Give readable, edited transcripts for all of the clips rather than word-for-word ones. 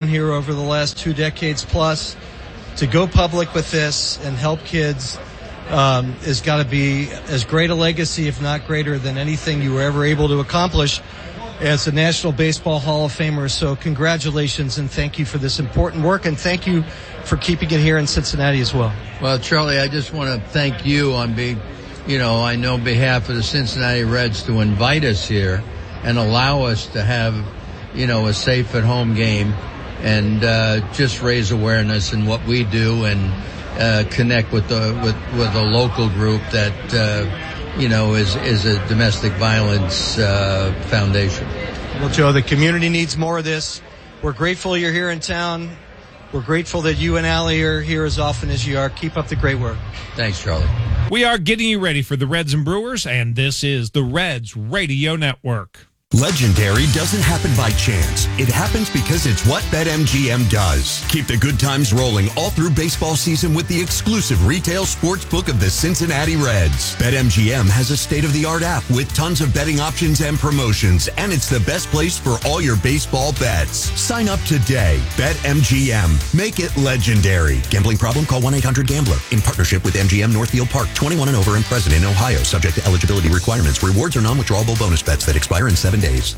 here over the last 2 decades plus. To go public with this and help kids has got to be as great a legacy, if not greater, than anything you were ever able to accomplish as a National Baseball Hall of Famer. So congratulations and thank you for this important work, and thank you for keeping it here in Cincinnati as well. Well, Charlie, I just want to thank you on behalf of the Cincinnati Reds to invite us here and allow us to have, a safe at home game and just raise awareness in what we do and connect with a local group that is a domestic violence foundation. Well, Joe, the community needs more of this. We're grateful you're here in town. We're grateful that you and Allie are here as often as you are. Keep up the great work. Thanks, Charlie. We are getting you ready for the Reds and Brewers, and this is the Reds Radio Network. Legendary doesn't happen by chance. It happens because it's what BetMGM does. Keep the good times rolling all through baseball season with the exclusive retail sports book of the Cincinnati Reds. BetMGM has a state-of-the-art app with tons of betting options and promotions, and it's the best place for all your baseball bets. Sign up today. BetMGM. Make it legendary. Gambling problem? Call 1-800-GAMBLER. In partnership with MGM Northfield Park. 21 and over and present in Ohio. Subject to eligibility requirements. Rewards are non-withdrawable bonus bets that expire in 7 days.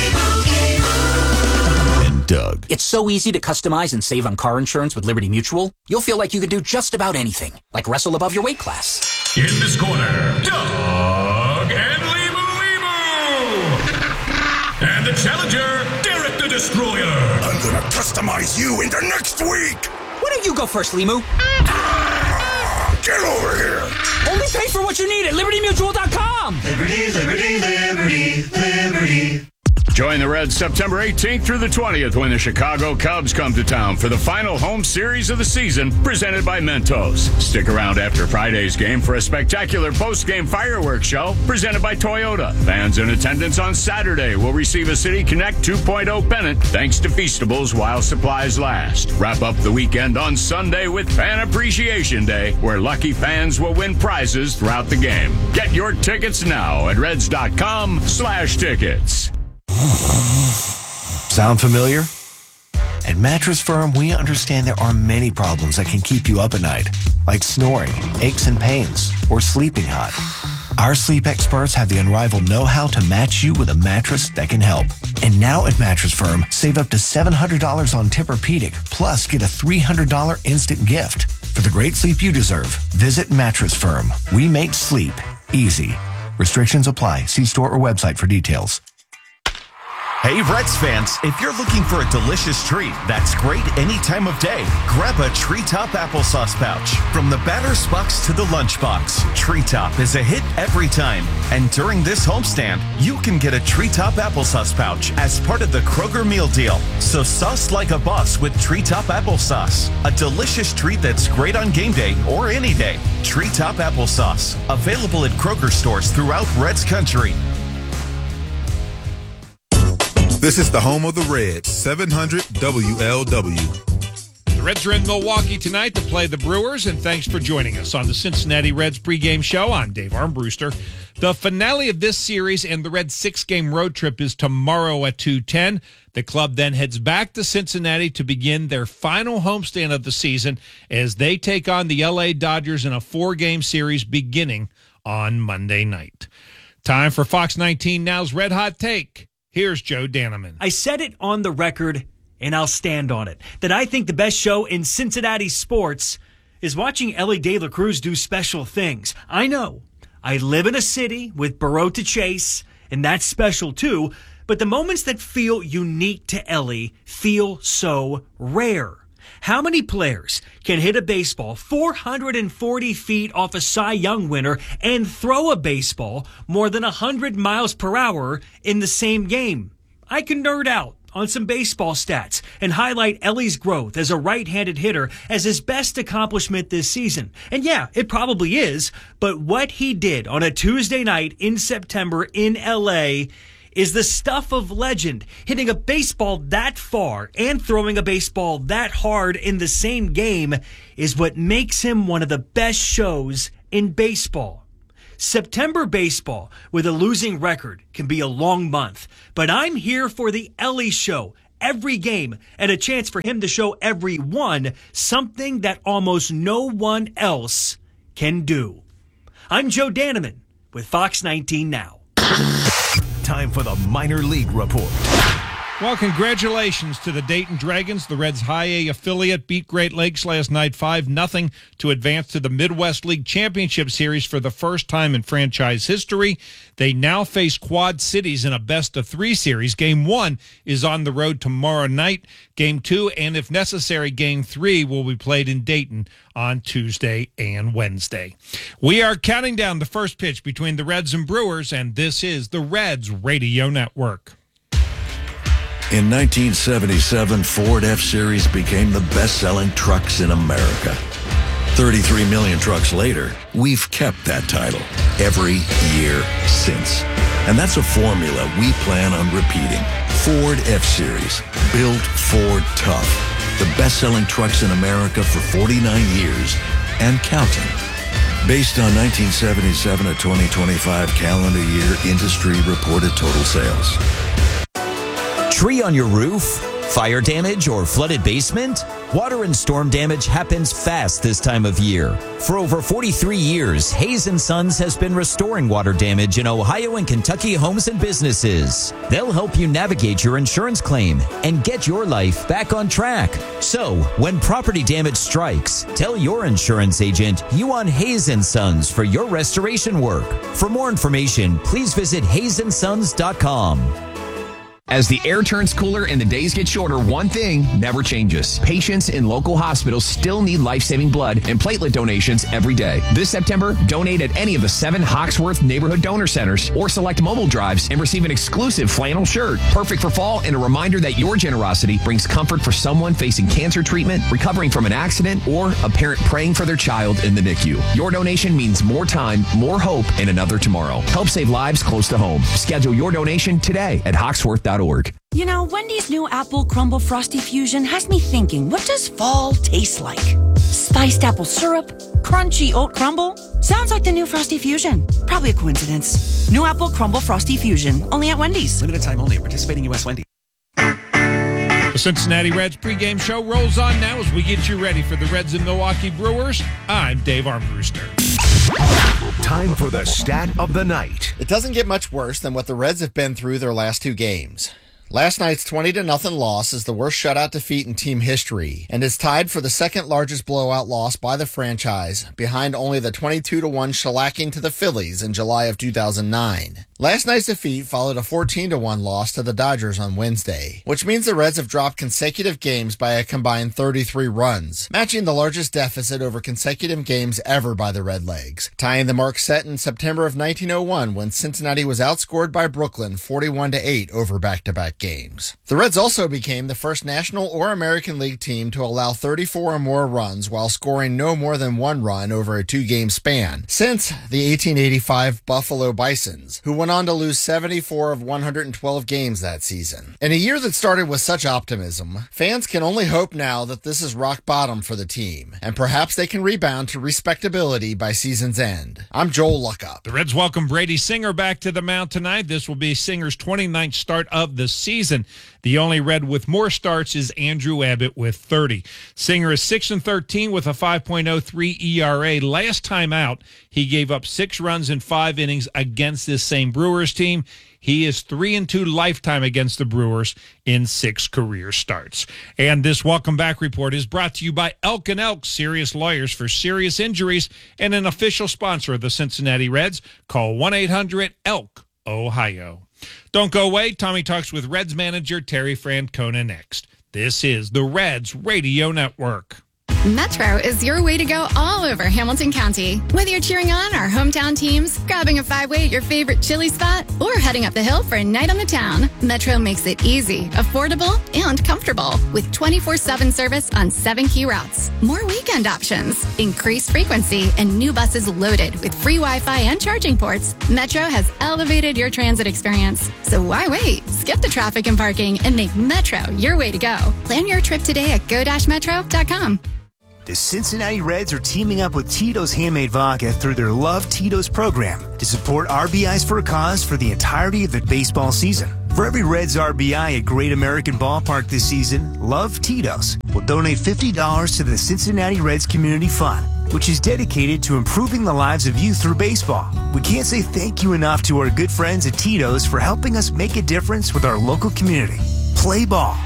And Doug. It's so easy to customize and save on car insurance with Liberty Mutual. You'll feel like you could do just about anything, like wrestle above your weight class. In this corner, Doug and Limu. And the challenger, Derek the Destroyer. I'm gonna customize you into next week. Why don't you go first, Limu? Get over here. Only pay for what you need at LibertyMutual.com. Liberty, liberty, liberty, liberty. Join the Reds September 18th through the 20th when the Chicago Cubs come to town for the final home series of the season, presented by Mentos. Stick around after Friday's game for a spectacular post-game fireworks show presented by Toyota. Fans in attendance on Saturday will receive a City Connect 2.0 pennant thanks to Feastables while supplies last. Wrap up the weekend on Sunday with Fan Appreciation Day, where lucky fans will win prizes throughout the game. Get your tickets now at Reds.com/tickets. Sound familiar? At Mattress Firm, we understand there are many problems that can keep you up at night, like snoring, aches and pains, or sleeping hot. Our sleep experts have the unrivaled know-how to match you with a mattress that can help. And now at Mattress Firm, save up to $700 on Tempur-Pedic, plus get a $300 instant gift. For the great sleep you deserve, visit Mattress Firm. We make sleep easy. Restrictions apply. See store or website for details. Hey, Reds fans, if you're looking for a delicious treat that's great any time of day, grab a Treetop applesauce pouch. From the batter's box to the lunchbox, Treetop is a hit every time. And during this homestand, you can get a Treetop applesauce pouch as part of the Kroger meal deal. So sauce like a boss with Treetop applesauce. A delicious treat that's great on game day or any day. Treetop applesauce. Available at Kroger stores throughout Reds country. This is the home of the Reds, 700 WLW. The Reds are in Milwaukee tonight to play the Brewers, and thanks for joining us on the Cincinnati Reds pregame show. I'm Dave Armbruster. The finale of this series and the Reds' 6-game road trip is tomorrow at 2:10. The club then heads back to Cincinnati to begin their final homestand of the season as they take on the LA Dodgers in a 4-game series beginning on Monday night. Time for Fox 19 Now's Red Hot Take. Here's Joe Daneman. I said it on the record, and I'll stand on it, that I think the best show in Cincinnati sports is watching Ellie De La Cruz do special things. I know. I live in a city with Burrow to chase, and that's special too, but the moments that feel unique to Ellie feel so rare. How many players can hit a baseball 440 feet off a Cy Young winner and throw a baseball more than 100 miles per hour in the same game? I can nerd out on some baseball stats and highlight Ellie's growth as a right-handed hitter as his best accomplishment this season. And yeah, it probably is, but what he did on a Tuesday night in September in LA is the stuff of legend. Hitting a baseball that far and throwing a baseball that hard in the same game is what makes him one of the best shows in baseball. September baseball with a losing record can be a long month, but I'm here for the Ellie Show every game and a chance for him to show everyone something that almost no one else can do. I'm Joe Daneman with Fox 19 Now. Time for the minor league report. Well, congratulations to the Dayton Dragons. The Reds' High A affiliate beat Great Lakes last night 5-0 to advance to the Midwest League Championship Series for the first time in franchise history. They now face Quad Cities in a best-of-3 series. Game 1 is on the road tomorrow night. Game 2, and if necessary, Game 3 will be played in Dayton on Tuesday and Wednesday. We are counting down the first pitch between the Reds and Brewers, and this is the Reds Radio Network. In 1977, Ford F-Series became the best-selling trucks in America. 33 million trucks later, we've kept that title every year since. And that's a formula we plan on repeating. Ford F-Series, built Ford tough. The best-selling trucks in America for 49 years and counting. Based on 1977 to 2025 calendar year industry reported total sales. Tree on your roof? Fire damage or flooded basement? Water and storm damage happens fast this time of year. For over 43 years, Hayes & Sons has been restoring water damage in Ohio and Kentucky homes and businesses. They'll help you navigate your insurance claim and get your life back on track. So, when property damage strikes, tell your insurance agent you want Hayes & Sons for your restoration work. For more information, please visit HayesandSons.com. As the air turns cooler and the days get shorter, one thing never changes. Patients in local hospitals still need life-saving blood and platelet donations every day. This September, donate at any of the 7 Hawksworth neighborhood donor centers or select mobile drives and receive an exclusive flannel shirt. Perfect for fall and a reminder that your generosity brings comfort for someone facing cancer treatment, recovering from an accident, or a parent praying for their child in the NICU. Your donation means more time, more hope, and another tomorrow. Help save lives close to home. Schedule your donation today at Hawksworth.org. You know, Wendy's new Apple Crumble Frosty Fusion has me thinking, what does fall taste like? Spiced apple syrup? Crunchy oat crumble? Sounds like the new Frosty Fusion. Probably a coincidence. New Apple Crumble Frosty Fusion, only at Wendy's. Limited time only. Participating U.S. Wendy's. The Cincinnati Reds pregame show rolls on now as we get you ready for the Reds and Milwaukee Brewers. I'm Dave Armbruster. Time for the stat of the night. It doesn't get much worse than what the Reds have been through their last 2 games. Last night's 20-0 loss is the worst shutout defeat in team history and is tied for the second largest blowout loss by the franchise, behind only the 22-1 shellacking to the Phillies in July of 2009. Last night's defeat followed a 14-1 loss to the Dodgers on Wednesday, which means the Reds have dropped consecutive games by a combined 33 runs, matching the largest deficit over consecutive games ever by the Redlegs, tying the mark set in September of 1901 when Cincinnati was outscored by Brooklyn 41-8 over back-to-back games. The Reds also became the first National or American League team to allow 34 or more runs while scoring no more than 1 run over a 2-game span since the 1885 Buffalo Bisons, who went on to lose 74 of 112 games that season. In a year that started with such optimism, fans can only hope now that this is rock bottom for the team, and perhaps they can rebound to respectability by season's end. I'm Joel Luckup. The Reds welcome Brady Singer back to the mound tonight. This will be Singer's 29th start of the season. The only Red with more starts is Andrew Abbott with 30. Singer is 6-13 with a 5.03 ERA. Last time out, he gave up 6 runs in 5 innings against this same Brewers team. He is 3-2 lifetime against the Brewers in 6 career starts. And this welcome back report is brought to you by Elk & Elk, serious lawyers for serious injuries, and an official sponsor of the Cincinnati Reds. Call 1-800-ELK, Ohio. Don't go away. Tommy talks with Reds manager Terry Francona next. This is the Reds Radio Network. Metro is your way to go all over Hamilton County. Whether you're cheering on our hometown teams, grabbing a 5-way at your favorite chili spot, or heading up the hill for a night on the town, Metro makes it easy, affordable, and comfortable with 24/7 service on 7 key routes. More weekend options, increased frequency, and new buses loaded with free Wi-Fi and charging ports. Metro has elevated your transit experience. So why wait? Skip the traffic and parking and make Metro your way to go. Plan your trip today at go-metro.com. The Cincinnati Reds are teaming up with Tito's Handmade Vodka through their Love Tito's program to support RBIs for a Cause for the entirety of the baseball season. For every Reds RBI at Great American Ballpark this season, Love Tito's will donate $50 to the Cincinnati Reds Community Fund, which is dedicated to improving the lives of youth through baseball. We can't say thank you enough to our good friends at Tito's for helping us make a difference with our local community. Play ball.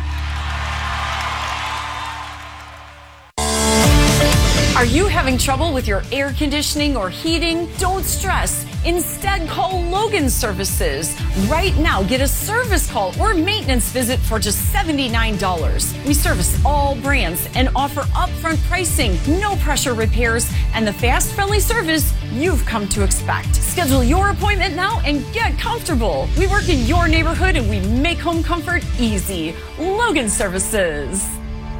Are you having trouble with your air conditioning or heating? Don't stress. Instead, call Logan Services. Right now, get a service call or maintenance visit for just $79. We service all brands and offer upfront pricing, no pressure repairs, and the fast, friendly service you've come to expect. Schedule your appointment now and get comfortable. We work in your neighborhood and we make home comfort easy. Logan Services.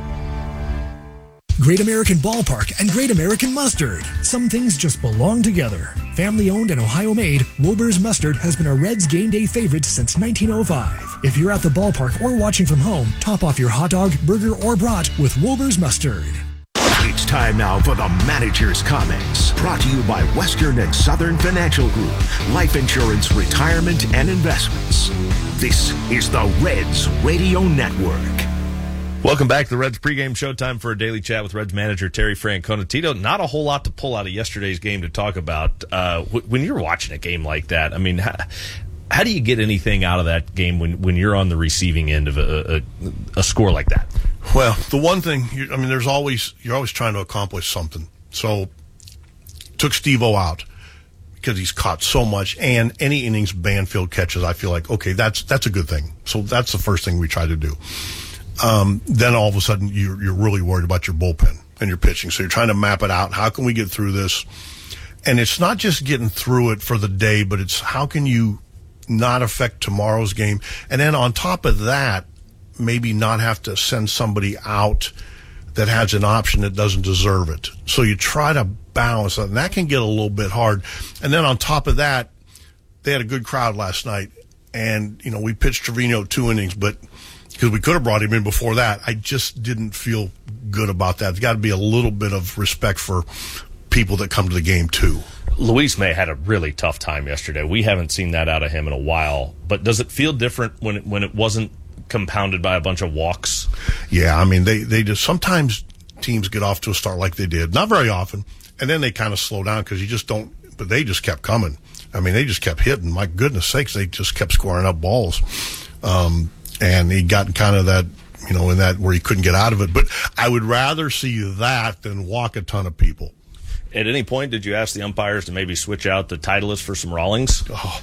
Great American Ballpark and Great American Mustard. Some things just belong together. Family owned and Ohio made, Wilbur's Mustard has been a Reds game day favorite since 1905. If you're at the ballpark or watching from home, top off your hot dog, burger, or brat with Wilbur's Mustard. It's time now for the Manager's Comments. Brought to you by Western and Southern Financial Group. Life insurance, retirement, and investments. This is the Reds Radio Network. Welcome back to the Reds pregame show. Time for a daily chat with Reds manager Terry Francona. Tito, not a whole lot to pull out of yesterday's game to talk about. When you're watching a game like that, I mean, how do you get anything out of that game when you're on the receiving end of a score like that? Well, the one thing, you're always trying to accomplish something. So, took Steve-O out because he's caught so much, and any innings Banfield catches, I feel like, okay, that's a good thing. So that's the first thing we try to do. Then all of a sudden you're really worried about your bullpen and your pitching. So you're trying to map it out. How can we get through this? And it's not just getting through it for the day, but it's how can you not affect tomorrow's game? And then on top of that, maybe not have to send somebody out that has an option that doesn't deserve it. So you try to balance that, and that can get a little bit hard. And then on top of that, they had a good crowd last night. And, we pitched Trevino 2 innings, but because we could have brought him in before that. I just didn't feel good about that. There's got to be a little bit of respect for people that come to the game, too. Luis May had a really tough time yesterday. We haven't seen that out of him in a while. But does it feel different when it wasn't compounded by a bunch of walks? Yeah, I mean, they just sometimes teams get off to a start like they did. Not very often. And then they kind of slow down because you just don't. But they just kept coming. I mean, they just kept hitting. My goodness sakes, they just kept scoring up balls. And he got kind of that, in that where he couldn't get out of it. But I would rather see that than walk a ton of people. At any point, did you ask the umpires to maybe switch out the Titleist for some Rawlings? Oh,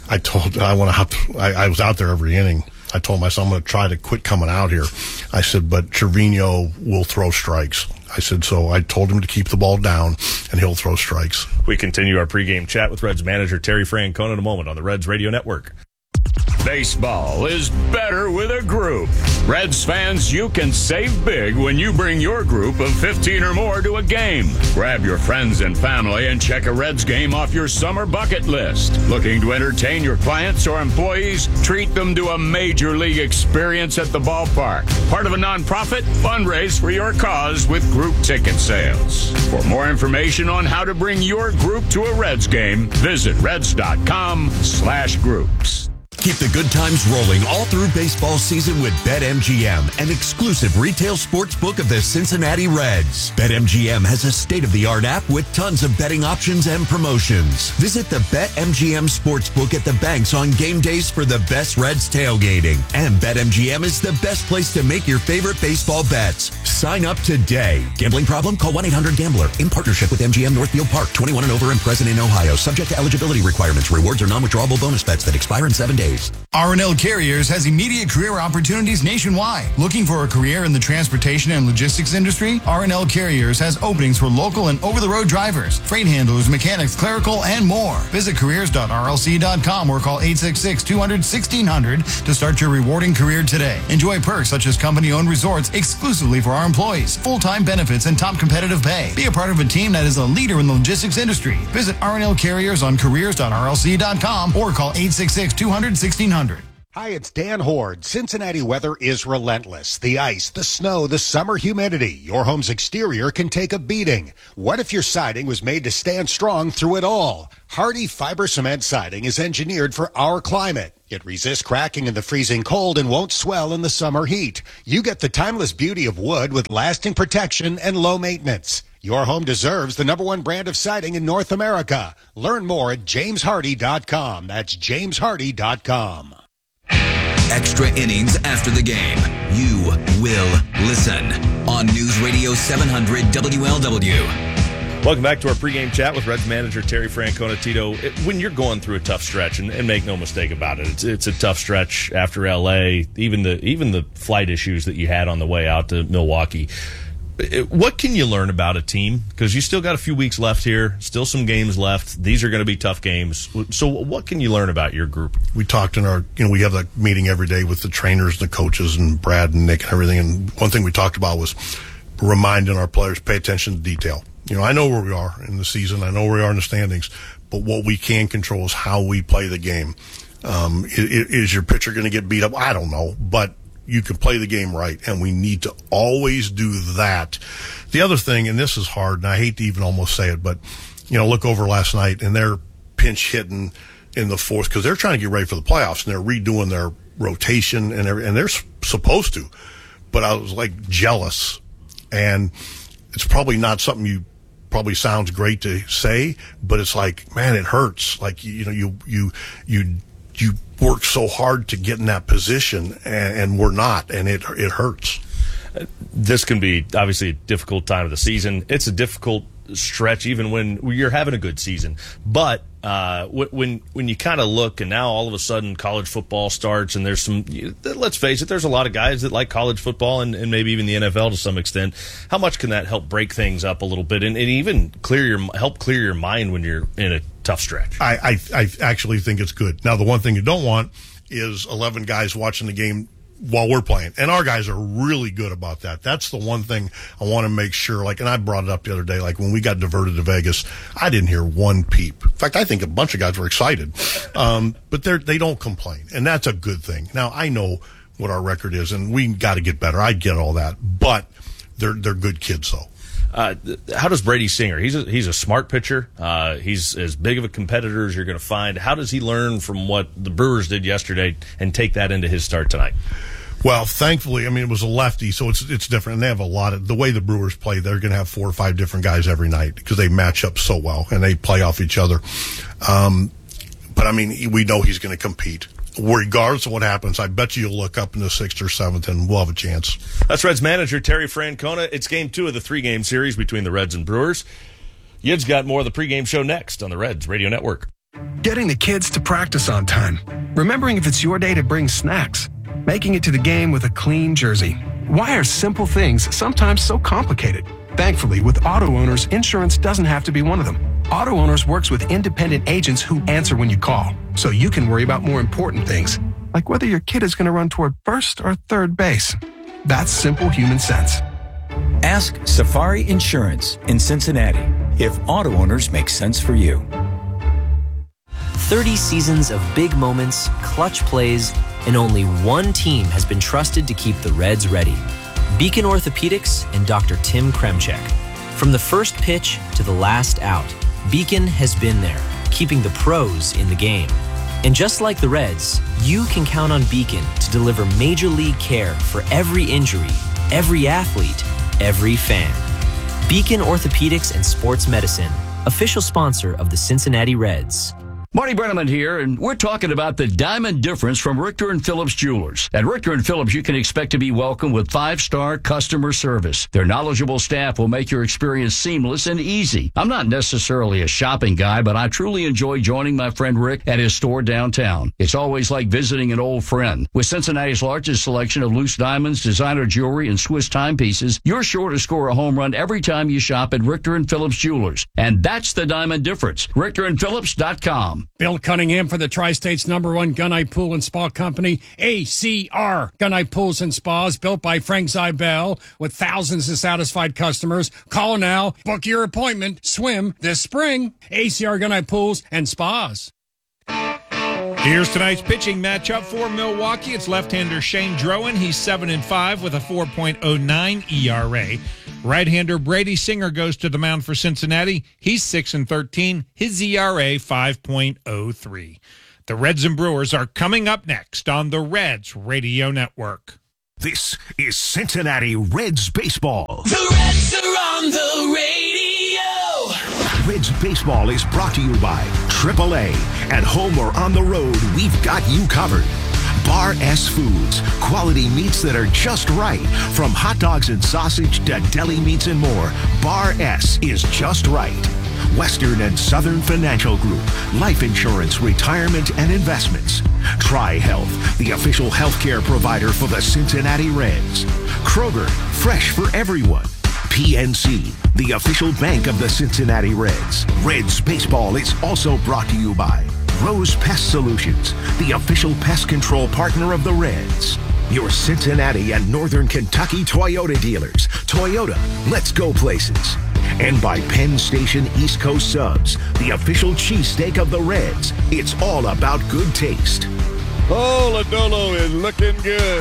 I was out there every inning. I told myself I'm going to try to quit coming out here. I said, but Trevino will throw strikes. I said, so I told him to keep the ball down, and he'll throw strikes. We continue our pregame chat with Reds manager Terry Francona in a moment on the Reds Radio Network. Baseball is better with a group. Reds fans, you can save big when you bring your group of 15 or more to a game. Grab your friends and family and check a Reds game off your summer bucket list. Looking to entertain your clients or employees? Treat them to a major league experience at the ballpark. Part of a nonprofit? Fundraise for your cause with group ticket sales. For more information on how to bring your group to a Reds game, visit reds.com/groups. Keep the good times rolling all through baseball season with BetMGM, an exclusive retail sports book of the Cincinnati Reds. BetMGM has a state-of-the-art app with tons of betting options and promotions. Visit the BetMGM Sportsbook at the banks on game days for the best Reds tailgating. And BetMGM is the best place to make your favorite baseball bets. Sign up today. Gambling problem? Call 1-800-GAMBLER. In partnership with MGM Northfield Park. 21 and over and present in Ohio. Subject to eligibility requirements. Rewards are non-withdrawable bonus bets that expire in 7 days. R&L Carriers has immediate career opportunities nationwide. Looking for a career in the transportation and logistics industry? R&L Carriers has openings for local and over-the-road drivers, freight handlers, mechanics, clerical, and more. Visit careers.rlc.com or call 866-200-1600 to start your rewarding career today. Enjoy perks such as company-owned resorts exclusively for our employees, full-time benefits, and top competitive pay. Be a part of a team that is a leader in the logistics industry. Visit R&L Carriers on careers.rlc.com or call 866-200-1600. Hi, it's Dan Horde. Cincinnati weather is relentless. The ice, the snow, the summer humidity. Your home's exterior can take a beating. What if your siding was made to stand strong through it all? Hardy Fiber Cement Siding is engineered for our climate. It resists cracking in the freezing cold and won't swell in the summer heat. You get the timeless beauty of wood with lasting protection and low maintenance. Your home deserves the #1 brand of siding in North America. Learn more at jameshardy.com. That's jameshardy.com. Extra innings after the game. You will listen on News Radio 700 WLW. Welcome back to our pregame chat with Reds manager Terry Francona. Tito, when you're going through a tough stretch, and make no mistake about it, it's a tough stretch after L.A., even the flight issues that you had on the way out to Milwaukee. What can you learn about a team? Because you still got a few weeks left here, still some games left. These are going to be tough games. So what can you learn about your group? We talked we have that meeting every day with the trainers and the coaches and Brad and Nick and everything. And one thing we talked about was reminding our players, pay attention to detail. I know where we are in the season. I know where we are in the standings. But what we can control is how we play the game. Is your pitcher going to get beat up? I don't know. But you can play the game right, and we need to always do that. The other thing, and this is hard, and I hate to even almost say it, but, look over last night, and they're pinch hitting in the fourth because they're trying to get ready for the playoffs, and they're redoing their rotation, and they're supposed to. But I was, jealous, and it's probably not something you probably sounds great to say, but it's man, it hurts. You work so hard to get in that position, and we're not, and it hurts. This can be obviously a difficult time of the season. It's a difficult stretch even when you're having a good season. But when you kind of look, and now all of a sudden college football starts, and there's some, let's face it, there's a lot of guys that like college football and maybe even the NFL to some extent. How much can that help break things up a little bit and even help clear your mind when you're in a tough stretch? I actually think it's good. Now, the one thing you don't want is 11 guys watching the game while we're playing. And our guys are really good about that. That's the one thing I want to make sure, and I brought it up the other day, when we got diverted to Vegas, I didn't hear one peep. In fact, I think a bunch of guys were excited. But they don't complain. And that's a good thing. Now, I know what our record is, and we got to get better. I get all that. But they're good kids, though. How does Brady Singer? He's a smart pitcher. He's as big of a competitor as you're going to find. How does he learn from what the Brewers did yesterday and take that into his start tonight? Well, thankfully, it was a lefty, so it's different. And they have a lot of the way the Brewers play. They're going to have 4 or 5 different guys every night because they match up so well and they play off each other. But we know he's going to compete. Regardless of what happens, I bet you'll look up in the 6th or 7th and we'll have a chance. That's Reds manager Terry Francona. It's game 2 of the 3-game series between the Reds and Brewers. Yid's got more of the pregame show next on the Reds Radio Network. Getting the kids to practice on time. Remembering if it's your day to bring snacks. Making it to the game with a clean jersey. Why are simple things sometimes so complicated? Thankfully, with auto owners, insurance doesn't have to be one of them. Auto Owners works with independent agents who answer when you call, so you can worry about more important things, like whether your kid is going to run toward first or third base. That's simple human sense. Ask Safari Insurance in Cincinnati if Auto Owners make sense for you. 30 seasons of big moments, clutch plays, and only one team has been trusted to keep the Reds ready. Beacon Orthopedics and Dr. Tim Kremchek. From the first pitch to the last out, Beacon has been there, keeping the pros in the game. And just like the Reds, you can count on Beacon to deliver major league care for every injury, every athlete, every fan. Beacon Orthopedics and Sports Medicine, official sponsor of the Cincinnati Reds. Marty Brenneman here, and we're talking about the diamond difference from Richter & Phillips Jewelers. At Richter & Phillips, you can expect to be welcomed with 5-star customer service. Their knowledgeable staff will make your experience seamless and easy. I'm not necessarily a shopping guy, but I truly enjoy joining my friend Rick at his store downtown. It's always like visiting an old friend. With Cincinnati's largest selection of loose diamonds, designer jewelry, and Swiss timepieces, you're sure to score a home run every time you shop at Richter & Phillips Jewelers. And that's the diamond difference. RichterandPhillips.com. Bill Cunningham for the Tri-State's #1 Gunite Pool and Spa Company, ACR. Gunite Pools and Spas, built by Frank Zybel, with thousands of satisfied customers. Call now, book your appointment, swim this spring. ACR Gunite Pools and Spas. Here's tonight's pitching matchup for Milwaukee. It's left-hander Shane Drowan. He's 7-5 with a 4.09 ERA. Right-hander Brady Singer goes to the mound for Cincinnati. He's 6-13. His ERA 5.03. The Reds and Brewers are coming up next on the Reds Radio Network. This is Cincinnati Reds baseball. The Reds are on the radio. Reds baseball is brought to you by AAA. At home or on the road, we've got you covered. Bar S Foods, quality meats that are just right. From hot dogs and sausage to deli meats and more, Bar S is just right. Western and Southern Financial Group, life insurance, retirement, and investments. Tri-Health, the official healthcare provider for the Cincinnati Reds. Kroger, fresh for everyone. PNC, the official bank of the Cincinnati Reds. Reds baseball is also brought to you by Rose Pest Solutions, the official pest control partner of the Reds. Your Cincinnati and Northern Kentucky Toyota dealers. Toyota, let's go places. And by Penn Station East Coast Subs, the official cheesesteak of the Reds. It's all about good taste. Oh, Lodolo is looking good.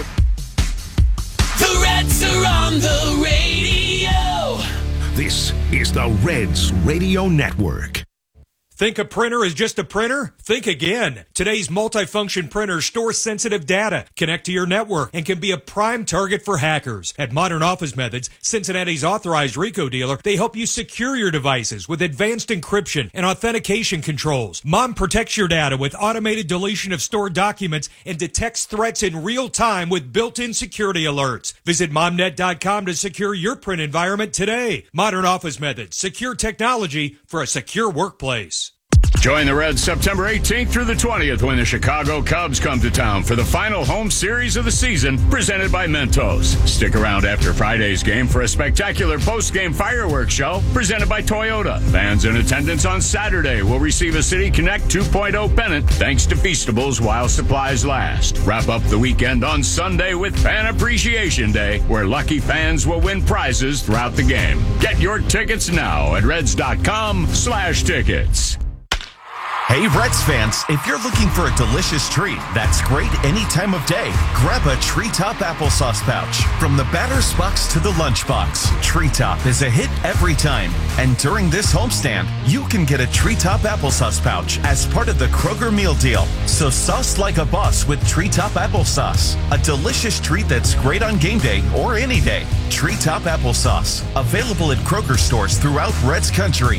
The Reds are on the radio. This is the Reds Radio Network. Think a printer is just a printer? Think again. Today's multifunction printers store sensitive data, connect to your network, and can be a prime target for hackers. At Modern Office Methods, Cincinnati's authorized RICO dealer, they help you secure your devices with advanced encryption and authentication controls. Mom protects your data with automated deletion of stored documents and detects threats in real time with built-in security alerts. Visit momnet.com to secure your print environment today. Modern Office Methods, secure technology for a secure workplace. Join the Reds September 18th through the 20th when the Chicago Cubs come to town for the final home series of the season, presented by Mentos. Stick around after Friday's game for a spectacular post-game fireworks show presented by Toyota. Fans in attendance on Saturday will receive a City Connect 2.0 pennant thanks to Feastables while supplies last. Wrap up the weekend on Sunday with Fan Appreciation Day, where lucky fans will win prizes throughout the game. Get your tickets now at Reds.com/tickets. Hey, Reds fans, if you're looking for a delicious treat that's great any time of day, grab a Treetop applesauce pouch. From the batter's box to the lunchbox, Treetop is a hit every time. And during this homestand, you can get a Treetop applesauce pouch as part of the Kroger meal deal. So sauce like a boss with Treetop applesauce. A delicious treat that's great on game day or any day. Treetop applesauce. Available at Kroger stores throughout Reds country.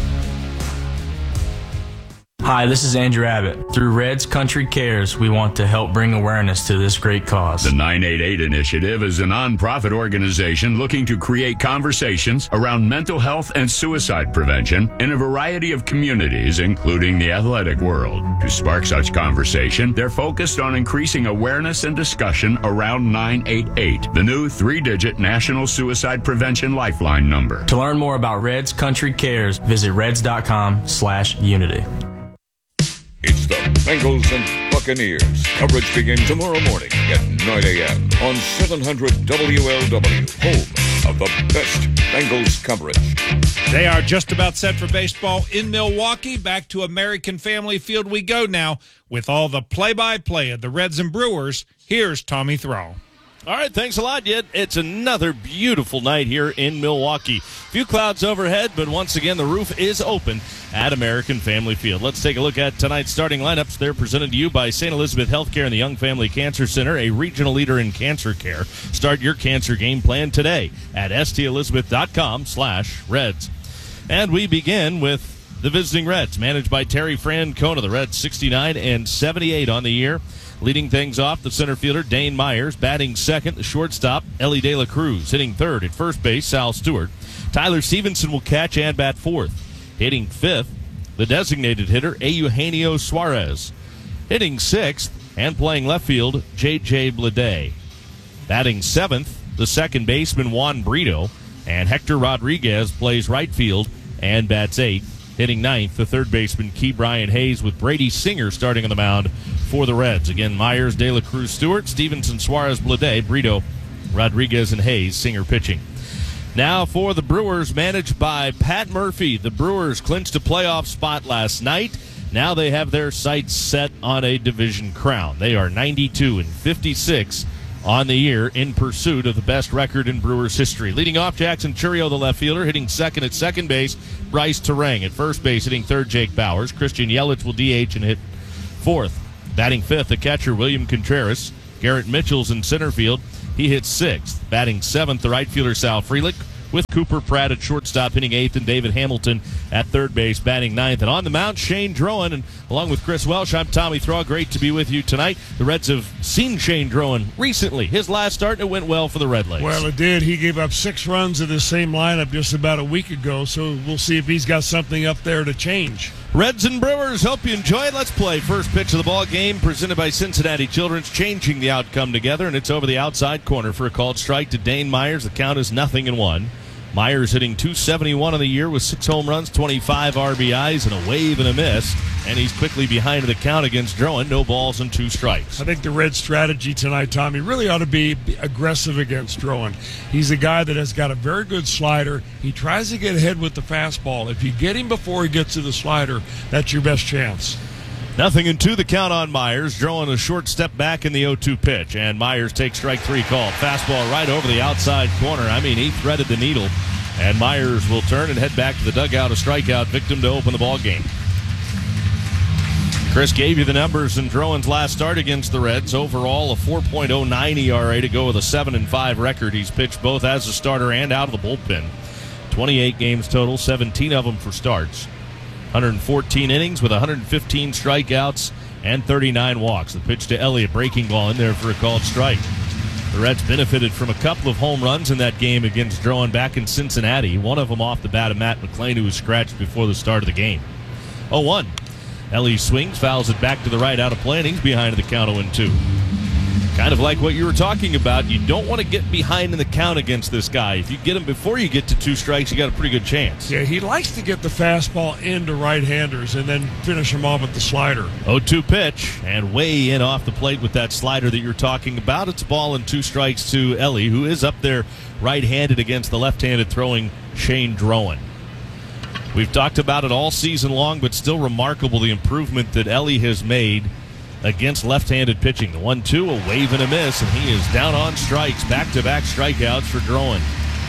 Hi, this is Andrew Abbott. Through Reds Country Cares, we want to help bring awareness to this great cause. The 988 Initiative is a nonprofit organization looking to create conversations around mental health and suicide prevention in a variety of communities, including the athletic world. To spark such conversation, they're focused on increasing awareness and discussion around 988, the new 3-digit National Suicide Prevention Lifeline number. To learn more about Reds Country Cares, visit reds.com/unity. It's the Bengals and Buccaneers. Coverage begins tomorrow morning at 9 a.m. on 700 WLW, home of the best Bengals coverage. They are just about set for baseball in Milwaukee. Back to American Family Field we go now with all the play-by-play of the Reds and Brewers. Here's Tommy Thrall. All right, thanks a lot, Yet. It's another beautiful night here in Milwaukee. Few clouds overhead, but once again, the roof is open at American Family Field. Let's take a look at tonight's starting lineups. They're presented to you by St. Elizabeth Healthcare and the Young Family Cancer Center, a regional leader in cancer care. Start your cancer game plan today at stelizabeth.com/Reds. And we begin with the visiting Reds, managed by Terry Francona. The Reds 69-78 on the year. Leading things off, the center fielder, Dane Myers. Batting second, the shortstop, Ellie De La Cruz. Hitting third at first base, Sal Stewart. Tyler Stevenson will catch and bat fourth. Hitting fifth, the designated hitter, Eugenio Suarez. Hitting sixth and playing left field, J.J. Bleday. Batting seventh, the second baseman, Juan Brito. And Hector Rodriguez plays right field and bats eighth. Hitting ninth, the third baseman, Key Brian Hayes, with Brady Singer starting on the mound for the Reds. Again, Myers, De La Cruz, Stewart, Stevenson, Suarez, Bleday, Brito, Rodriguez, and Hayes, Singer pitching. Now for the Brewers, managed by Pat Murphy. The Brewers clinched a playoff spot last night Now they have their sights set on a division crown. They are 92-56 on the year in pursuit of the best record in Brewers history. Leading off, Jackson Churio, the left fielder, hitting second at second base. Bryce Terang at first base, hitting third, Jake Bowers. Christian Yelich will DH and hit fourth. Batting fifth, the catcher, William Contreras. Garrett Mitchell's in center field. He hits sixth. Batting seventh, the right fielder, Sal Frelick, with Cooper Pratt at shortstop hitting eighth, and David Hamilton at third base batting ninth. And on the mound, Shane Drowan, and along with Chris Welsh, I'm Tommy Thrall. Great to be with you tonight. The Reds have seen Shane Drowan recently. His last start, and it went well for the Redlegs. Well, it did. He gave up 6 runs in the same lineup just about a week ago, so we'll see if he's got something up there to change. Reds and Brewers, hope you enjoy it. Let's play first pitch of the ball game, presented by Cincinnati Children's, changing the outcome together, and it's over the outside corner for a called strike to Dane Myers. The count is 0-1. Myers hitting .271 on the year with 6 home runs, 25 RBIs, and a wave and a miss. And he's quickly behind the count against Drowan. No balls and 2 strikes. I think the Reds' strategy tonight, Tommy, really ought to be aggressive against Drowan. He's a guy that has got a very good slider. He tries to get ahead with the fastball. If you get him before he gets to the slider, that's your best chance. 0-2 the count on Myers. Drowan a short step back in the 0-2 pitch, and Myers takes strike 3 called. Fastball right over the outside corner. I mean, he threaded the needle, and Myers will turn and head back to the dugout, a strikeout victim to open the ball game. Chris gave you the numbers in Drowan's last start against the Reds. Overall, a 4.09 ERA to go with a 7-5 record. He's pitched both as a starter and out of the bullpen. 28 games total, 17 of them for starts. 114 innings with 115 strikeouts and 39 walks. The pitch to Elliott, breaking ball in there for a called strike. The Reds benefited from a couple of home runs in that game against Drowan back in Cincinnati. One of them off the bat of Matt McClain, who was scratched before the start of the game. 0-1. Ellie swings, fouls it back to the right, out of play, and he's behind the count 0-2. Kind of like what you were talking about. You don't want to get behind in the count against this guy. If you get him before you get to 2 strikes, you got a pretty good chance. Yeah, he likes to get the fastball into right-handers and then finish him off with the slider. 0-2 pitch, and way in off the plate with that slider that you're talking about. It's a ball and 2 strikes to Ellie, who is up there right-handed against the left-handed throwing Shane Drowan. We've talked about it all season long, but still remarkable the improvement that Ellie has made against left-handed pitching. The 1-2, a wave and a miss, and he is down on strikes. Back-to-back strikeouts for Drowan.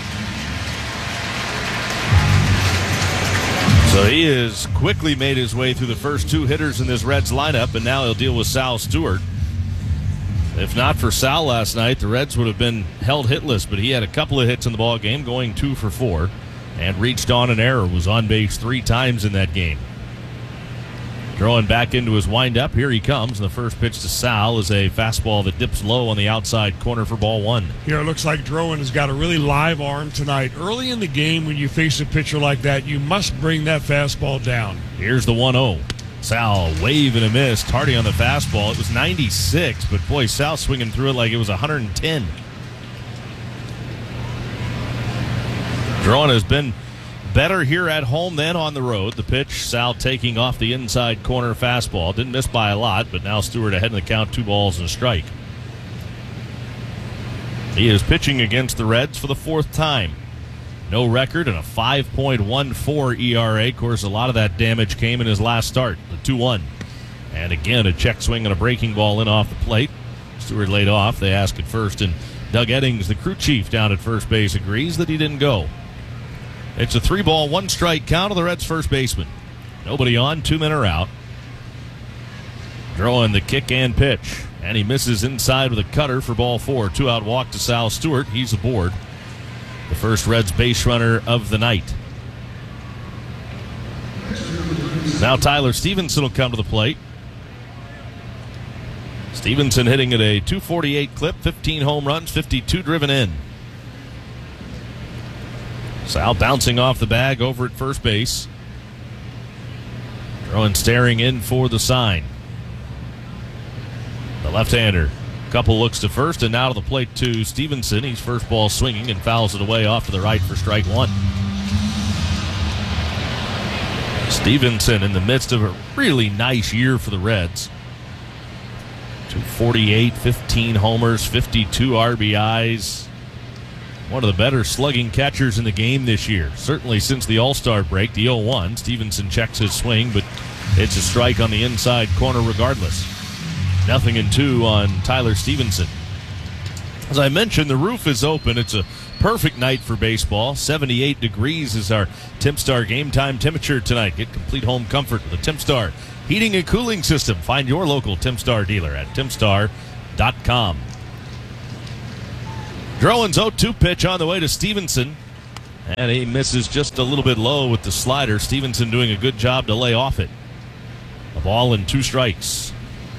So he has quickly made his way through the first 2 hitters in this Reds lineup, and now he'll deal with Sal Stewart. If not for Sal last night, the Reds would have been held hitless, but he had a couple of hits in the ball game, going 2 for 4, and reached on an error, was on base 3 times in that game. Drowan back into his windup. Here he comes. And the first pitch to Sal is a fastball that dips low on the outside corner for ball 1. Here it looks like Drowan has got a really live arm tonight. Early in the game, when you face a pitcher like that, you must bring that fastball down. Here's the 1-0. Sal, wave and a miss. Tardy on the fastball. It was 96, but boy, Sal swinging through it like it was 110. Drowan has been better here at home than on the road. The pitch, Sal taking off the inside corner fastball. Didn't miss by a lot, but now Stewart ahead in the count, 2 balls and a strike. He is pitching against the Reds for the 4th time. No record and a 5.14 ERA. Of course, a lot of that damage came in his last start, the 2-1. And again, a check swing and a breaking ball in off the plate. Stewart laid off. They ask at first, and Doug Eddings, the crew chief down at first base, agrees that he didn't go. It's a 3-ball, 1-strike count of the Reds' first baseman. Nobody on, 2 men are out. Throwing the kick and pitch. And he misses inside with a cutter for ball 4. 2-out walk to Sal Stewart. He's aboard. The first Reds base runner of the night. Now Tyler Stevenson will come to the plate. Stevenson hitting at a .248 clip, 15 home runs, 52 driven in. Sal bouncing off the bag over at first base. Drowan staring in for the sign. The left-hander. Couple looks to first and now to the plate to Stevenson. He's first ball swinging and fouls it away off to the right for strike 1. Stevenson in the midst of a really nice year for the Reds. .248, 15 homers, 52 RBIs. One of the better slugging catchers in the game this year. Certainly since the All-Star break, the 0-1. Stevenson checks his swing, but It's a strike on the inside corner regardless. 0-2 on Tyler Stevenson. As I mentioned, the roof is open. It's a perfect night for baseball. 78 degrees is our TimStar game time temperature tonight. Get complete home comfort with a TimStar heating and cooling system. Find your local TimStar dealer at timstar.com. Drowan's 0-2 pitch on the way to Stevenson. And he misses just a little bit low with the slider. Stevenson doing a good job to lay off it. A ball and 2 strikes.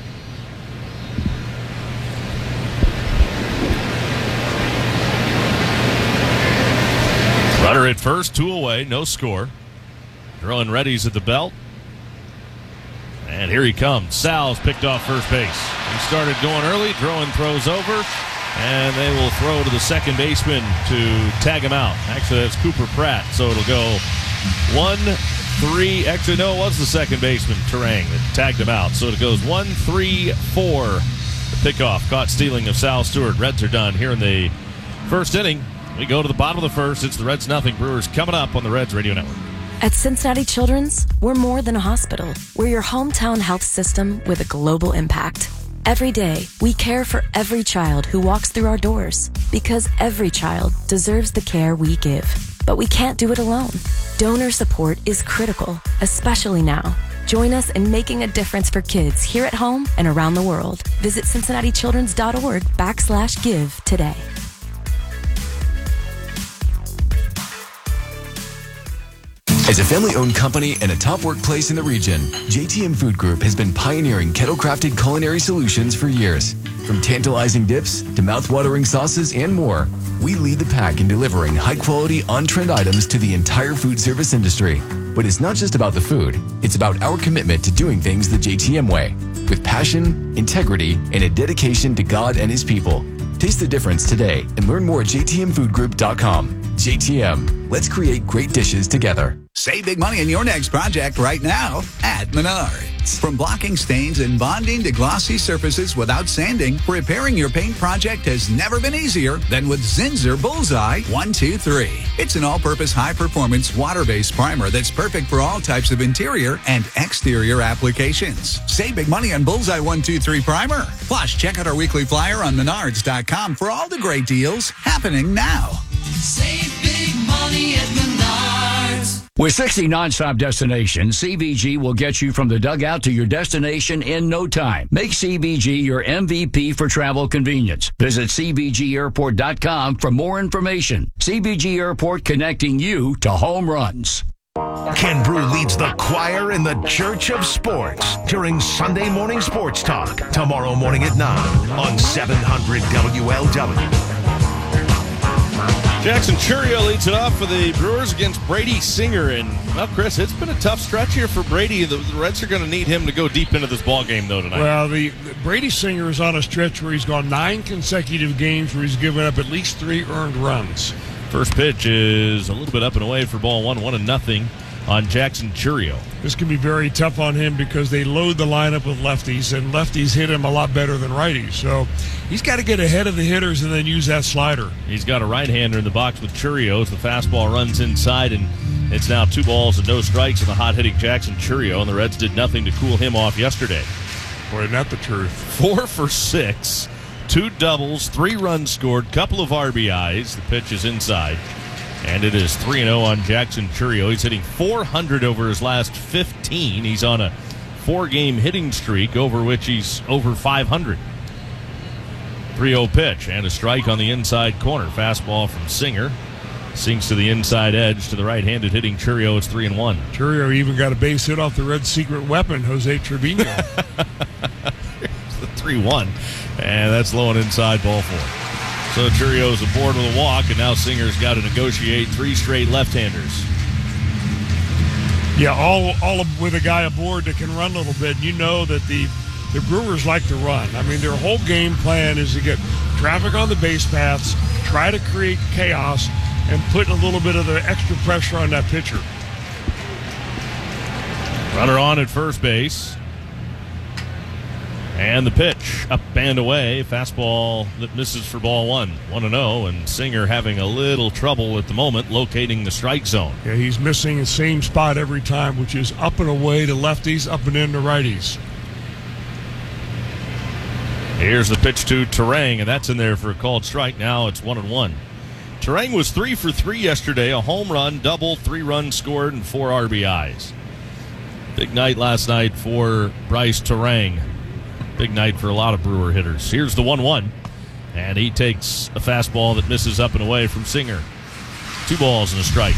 Runner at first, 2 away, no score. Drowan readies at the belt. And here he comes. Sal's picked off first base. He started going early. Drowan throws over. And they will throw to the second baseman to tag him out. Actually, that's Cooper Pratt. So it'll go 1-3. Actually, no, it was the second baseman, Terang, that tagged him out. So it goes 1-3-4. The pickoff caught stealing of Sal Stewart. Reds are done here in the first inning. We go to the bottom of the first. It's the Reds 0. Brewers coming up on the Reds Radio Network. At Cincinnati Children's, we're more than a hospital. We're your hometown health system with a global impact. Every day, we care for every child who walks through our doors because every child deserves the care we give. But we can't do it alone. Donor support is critical, especially now. Join us in making a difference for kids here at home and around the world. Visit CincinnatiChildren's.org/give today. As a family-owned company and a top workplace in the region, JTM Food Group has been pioneering kettle-crafted culinary solutions for years. From tantalizing dips to mouth-watering sauces and more, we lead the pack in delivering high-quality, on-trend items to the entire food service industry. But it's not just about the food. It's about our commitment to doing things the JTM way, with passion, integrity, and a dedication to God and His people. Taste the difference today and learn more at jtmfoodgroup.com. JTM, let's create great dishes together. Save big money on your next project right now at Menards. From blocking stains and bonding to glossy surfaces without sanding, repairing your paint project has never been easier than with Zinsser Bullseye 123. It's an all-purpose high-performance water-based primer that's perfect for all types of interior and exterior applications. Save big money on Bullseye 123 primer. Plus, check out our weekly flyer on Menards.com for all the great deals happening now. Save big money at Menards. With 60 nonstop destinations, CVG will get you from the dugout to your destination in no time. Make CVG your MVP for travel convenience. Visit CVGAirport.com for more information. CVG Airport, connecting you to home runs. Ken Brew leads the choir in the Church of Sports during Sunday Morning Sports Talk, tomorrow morning at 9 on 700 WLW. Jackson Churio leads it off for the Brewers against Brady Singer. And, well, Chris, it's been a tough stretch here for Brady. The Reds are going to need him to go deep into this ball game, though, tonight. Well, the Brady Singer is on a stretch where he's gone 9 consecutive games where he's given up at least 3 earned runs. First pitch is a little bit up and away for ball 1-0 on Jackson Churio. This can be very tough on him because they load the lineup with lefties, and lefties hit him a lot better than righties. So he's got to get ahead of the hitters and then use that slider. He's got a right-hander in the box with Churio as the fastball runs inside, and it's now 2 balls and no strikes on the hot-hitting Jackson Churio, and the Reds did nothing to cool him off yesterday. Boy, not the truth. 4 for 6, 2 doubles, 3 runs scored, couple of RBIs. The pitch is inside. And it is 3-0 on Jackson Churio. He's hitting .400 over his last 15. He's on a 4-game hitting streak over which he's over .500. 3-0 pitch and a strike on the inside corner. Fastball from Singer. Sinks to the inside edge to the right-handed hitting Churio. It's 3-1. Churio even got a base hit off the Reds' secret weapon, Jose Trevino. The 3-1. And that's low and inside, ball 4. So Churio's aboard with a walk, and now Singer's got to negotiate 3 straight left-handers. Yeah, all with a guy aboard that can run a little bit. You know that the Brewers like to run. I mean, their whole game plan is to get traffic on the base paths, try to create chaos, and put a little bit of the extra pressure on that pitcher. Runner on at first base. And the pitch, up and away. Fastball that misses for ball 1. 1-0, and Singer having a little trouble at the moment locating the strike zone. Yeah, he's missing the same spot every time, which is up and away to lefties, up and in to righties. Here's the pitch to Terang, and that's in there for a called strike. Now it's 1-1. Terang was 3 for 3 yesterday, a home run, double, 3 runs scored, and 4 RBIs. Big night last night for Bryce Terang. Big night for a lot of Brewer hitters. Here's the 1-1, and he takes a fastball that misses up and away from Singer. 2 balls and a strike.